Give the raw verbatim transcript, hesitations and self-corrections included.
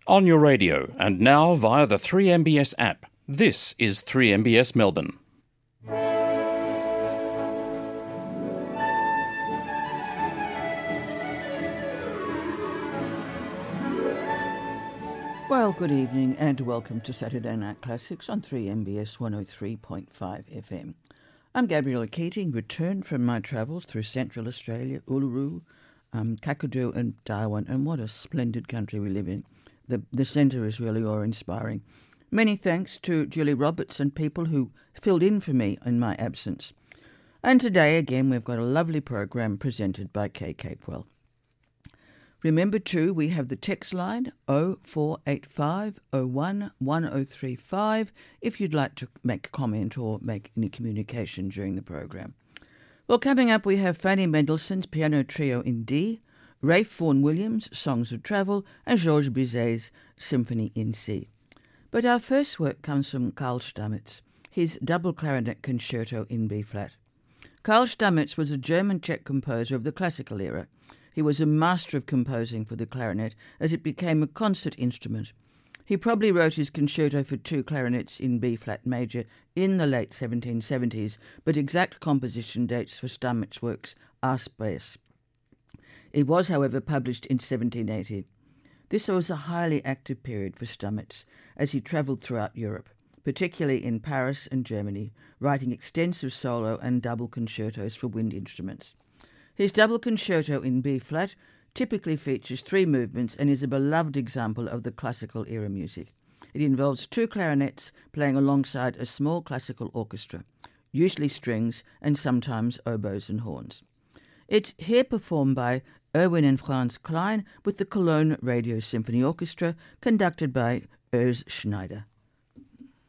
On your radio and now via the three M B S app. This is three M B S Melbourne. Well, good evening and welcome to Saturday Night Classics on three M B S one oh three point five F M. I'm Gabriella Keating, returned from my travels through Central Australia, Uluru, um, Kakadu and Darwin, and what a splendid country we live in. The, the centre is really awe-inspiring. Many thanks to Julie Roberts and people who filled in for me in my absence. And today, again, we've got a lovely program presented by Kay Capewell. Remember, too, we have the text line oh four eight five oh one one oh three five if you'd like to make a comment or make any communication during the program. Well, coming up, we have Fanny Mendelssohn's Piano Trio in D, Ralph Vaughan Williams' Songs of Travel, and Georges Bizet's Symphony in C. But our first work comes from Karl Stamitz, his double clarinet concerto in B-flat. Karl Stamitz was a German-Czech composer of the classical era. He was a master of composing for the clarinet as it became a concert instrument. He probably wrote his concerto for two clarinets in B-flat major in the late seventeen seventies, but exact composition dates for Stamitz's works are sparse. It was, however, published in seventeen eighty. This was a highly active period for Stamitz as he travelled throughout Europe, particularly in Paris and Germany, writing extensive solo and double concertos for wind instruments. His double concerto in B-flat typically features three movements and is a beloved example of the classical era music. It involves two clarinets playing alongside a small classical orchestra, usually strings and sometimes oboes and horns. It's here performed by Erwin and Franz Klein with the Cologne Radio Symphony Orchestra, conducted by Urs Schneider.